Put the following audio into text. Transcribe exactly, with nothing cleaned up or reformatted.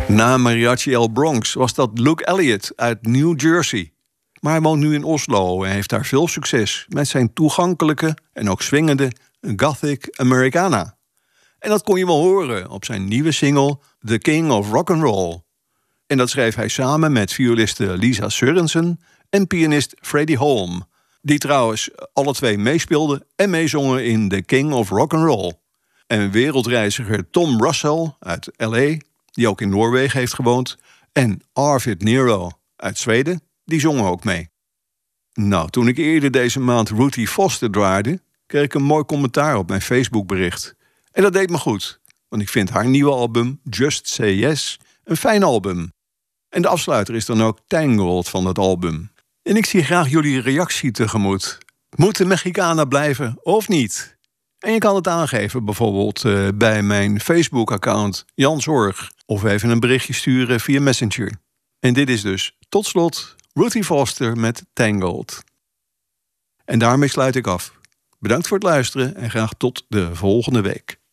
Na Mariachi El Bronx was dat Luke Elliott uit New Jersey. Maar hij woont nu in Oslo en heeft daar veel succes met zijn toegankelijke en ook swingende Gothic Americana. En dat kon je wel horen op zijn nieuwe single The King of Rock'n'Roll. En dat schreef hij samen met violiste Lisa Sørensen en pianist Freddie Holm, die trouwens alle twee meespeelden en meezongen in The King of Rock'n'Roll. En wereldreiziger Tom Russell uit L A, die ook in Noorwegen heeft gewoond, en Arvid Nero uit Zweden, die zongen ook mee. Nou, toen ik eerder deze maand Ruthie Foster draaide, kreeg ik een mooi commentaar op mijn Facebookbericht. En dat deed me goed, want ik vind haar nieuwe album Just Say Yes een fijn album. En de afsluiter is dan ook Tangled van dat album. En ik zie graag jullie reactie tegemoet. Moet de Mexicana blijven of niet? En je kan het aangeven bijvoorbeeld uh, bij mijn Facebook-account Jan Zorg, of even een berichtje sturen via Messenger. En dit is dus, tot slot, Ruthie Foster met Tangled. En daarmee sluit ik af. Bedankt voor het luisteren en graag tot de volgende week.